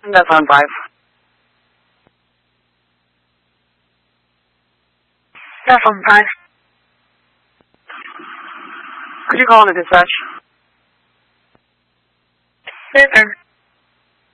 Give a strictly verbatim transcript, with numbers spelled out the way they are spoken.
That's on five. That's on five. Could you call in the dispatch? Yes, sir.